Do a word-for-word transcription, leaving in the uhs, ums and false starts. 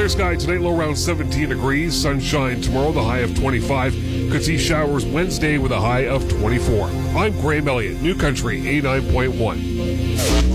Clear sky tonight, low around seventeen degrees. Sunshine tomorrow, the high of twenty-five. Could see showers Wednesday with a high of twenty-four. I'm Graham Elliott, New Country eighty-nine point one.